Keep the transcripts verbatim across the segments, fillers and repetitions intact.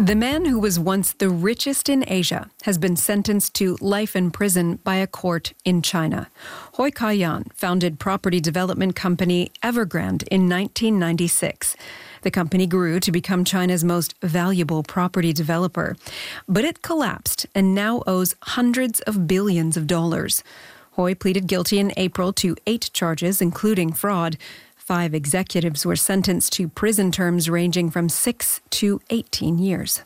The man who was once the richest in Asia has been sentenced to life in prison by a court in China. Hui Ka-yan founded property development company Evergrande in nineteen ninety-six. The company grew to become China's most valuable property developer. But it collapsed and now owes hundreds of billions of dollars. Hui pleaded guilty in April to eight charges, including fraud. Five executives were sentenced to prison terms ranging from six to eighteen years.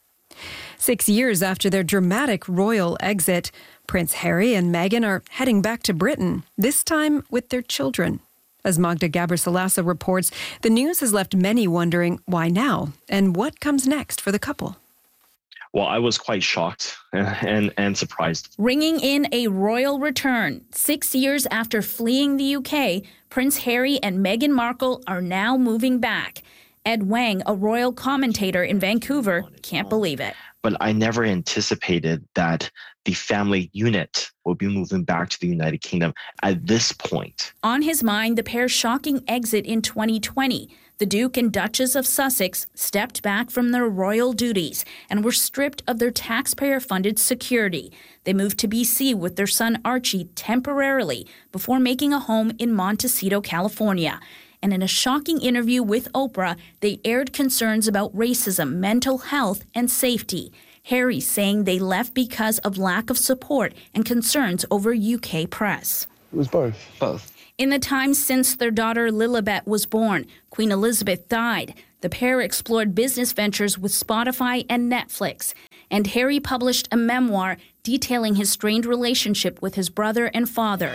Six years after their dramatic royal exit, Prince Harry and Meghan are heading back to Britain, this time with their children. As Magda Gabrisalasa reports, the news has left many wondering why now and what comes next for the couple. Well, I was quite shocked and, and, and surprised. Ringing in a royal return. Six years after fleeing the U K, Prince Harry and Meghan Markle are now moving back. Ed Wang, a royal commentator in Vancouver, can't believe it. But I never anticipated that the family unit will be moving back to the United Kingdom at this point. On his mind, the pair's shocking exit in twenty twenty. The Duke and Duchess of Sussex stepped back from their royal duties and were stripped of their taxpayer-funded security. They moved to B C with their son Archie temporarily before making a home in Montecito, California. And in a shocking interview with Oprah, they aired concerns about racism, mental health, and safety. Harry saying they left because of lack of support and concerns over U K press. It was both. Both. In the time since their daughter Lilibet was born, Queen Elizabeth died. The pair explored business ventures with Spotify and Netflix. And Harry published a memoir detailing his strained relationship with his brother and father.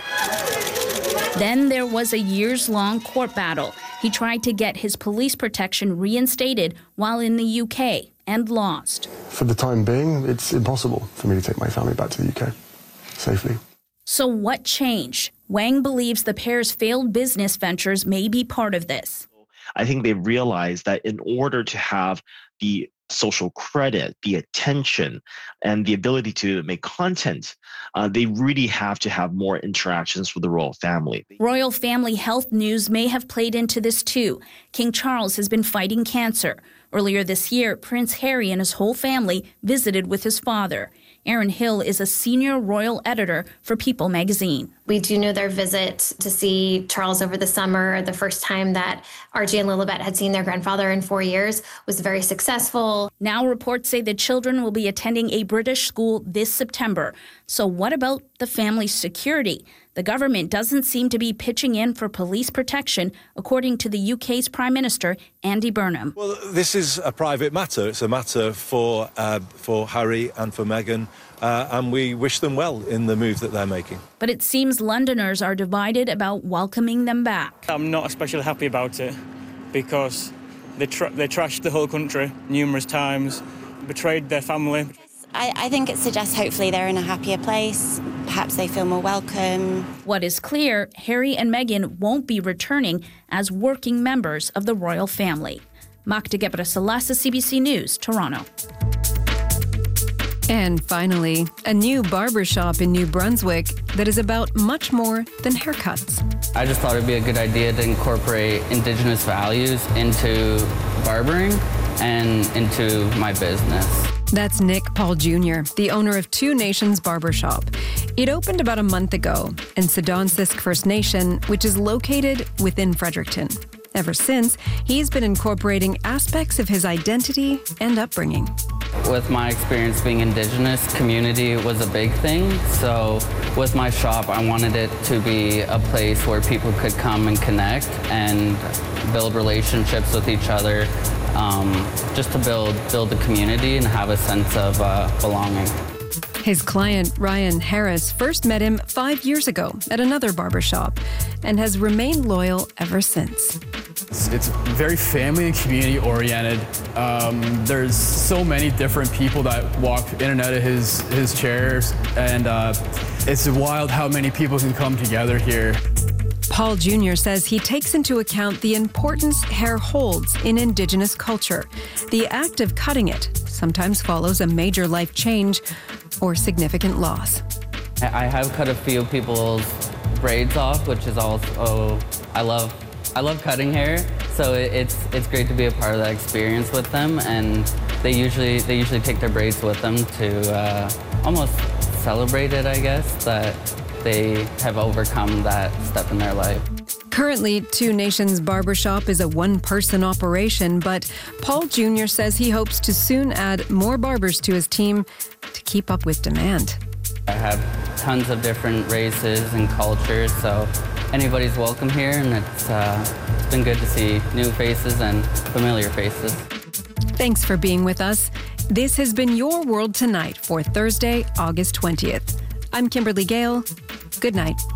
Then there was a years-long court battle. He tried to get his police protection reinstated while in the U K and lost. For the time being, it's impossible for me to take my family back to the U K safely. So what changed? Wang believes the pair's failed business ventures may be part of this. I think they realized that in order to have the social credit, the attention, and the ability to make content, uh, they really have to have more interactions with the royal family. Royal family health news may have played into this too. King Charles has been fighting cancer. Earlier this year, Prince Harry and his whole family visited with his father. Erin Hill is a senior royal editor for People magazine. We do know their visit to see Charles over the summer, the first time that Archie and Lilibet had seen their grandfather in four years, was very successful. Now reports say the children will be attending a British school this September. So what about the family's security? The government doesn't seem to be pitching in for police protection, according to the U K's Prime Minister, Andy Burnham. Well, this is a private matter. It's a matter for uh, for Harry and for Meghan, uh, and we wish them well in the move that they're making. But it seems Londoners are divided about welcoming them back. I'm not especially happy about it because they, tra- they trashed the whole country numerous times, betrayed their family. I, I think it suggests hopefully they're in a happier place. Perhaps they feel more welcome. What is clear, Harry and Meghan won't be returning as working members of the royal family. Magda Gabrisalasa, C B C News, Toronto. And finally, a new barbershop in New Brunswick that is about much more than haircuts. I just thought it'd be a good idea to incorporate Indigenous values into barbering and into my business. That's Nick Paul Junior, the owner of Two Nations Barbershop. It opened about a month ago in Sidonsisk First Nation, which is located within Fredericton. Ever since, he's been incorporating aspects of his identity and upbringing. With my experience being Indigenous, community was a big thing. So with my shop, I wanted it to be a place where people could come and connect and build relationships with each other, um, just to build, build a community and have a sense of uh, belonging. His client, Ryan Harris, first met him five years ago at another barbershop and has remained loyal ever since. It's, it's very family and community oriented. Um, there's so many different people that walk in and out of his, his chairs, and uh, it's wild how many people can come together here. Paul Junior says he takes into account the importance hair holds in Indigenous culture. The act of cutting it sometimes follows a major life change or significant loss. I have cut a few people's braids off, which is also, I love, I love cutting hair. So it, it's it's great to be a part of that experience with them, and they usually they usually take their braids with them to uh, almost celebrate it, I guess, that they have overcome that step in their life. Currently, Two Nations Barbershop is a one-person operation, but Paul Junior says he hopes to soon add more barbers to his team to keep up with demand. I have tons of different races and cultures, so anybody's welcome here, and it's, uh, it's been good to see new faces and familiar faces. Thanks for being with us. This has been Your World Tonight for Thursday, August twentieth. I'm Kimberly Gale. Good night.